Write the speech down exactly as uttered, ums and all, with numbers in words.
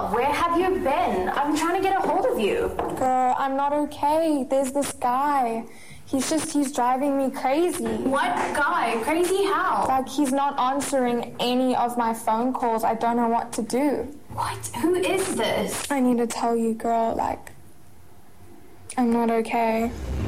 Girl, where have you been? I'm trying to get a hold of you. Girl, I'm not okay. There's this guy. He's just, he's driving me crazy. What guy? Crazy how? Like, he's not answering any of my phone calls. I don't know what to do. What? Who is this? I need to tell you, girl, like, I'm not okay.